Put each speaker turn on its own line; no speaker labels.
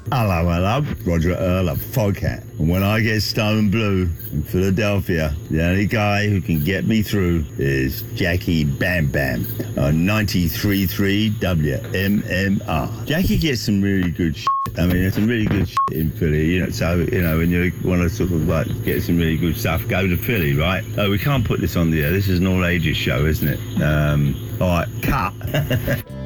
Hello, Roger Earl of Foghat. And when I get stone blue in Philadelphia, the only guy who can get me through is Jackie Bam Bam on 93.3 WMMR. Jackie gets some really good shit. I mean, there's some really good shit in Philly, you know, so, you know, when you want to sort of, like, get some really good stuff, go to Philly, right? Oh, we can't put this on the air. This is an all-ages show, isn't it? All right, cut.